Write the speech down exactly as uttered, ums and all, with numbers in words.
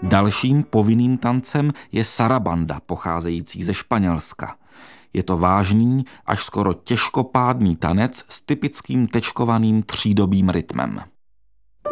Dalším povinným tancem je sarabanda, pocházející ze Španělska. Je to vážný, až skoro těžkopádný tanec s typickým tečkovaným třídobým rytmem.